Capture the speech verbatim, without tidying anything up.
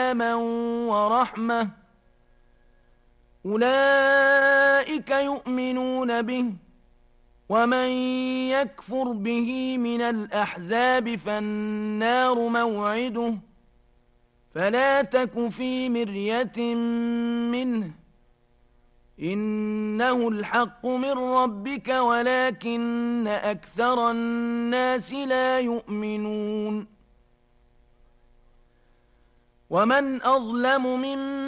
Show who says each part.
Speaker 1: سلاما ورحمة أولئك يؤمنون به ومن يكفر به من الأحزاب فالنار موعده فلا تك في مرية منه إنه الحق من ربك ولكن أكثر الناس لا يؤمنون ومن أظلم ممن